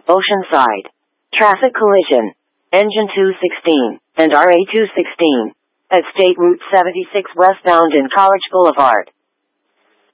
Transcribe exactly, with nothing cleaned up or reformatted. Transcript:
Oceanside. Traffic collision. Engine two sixteen and R A two sixteen at State Route seventy-six westbound in College Boulevard.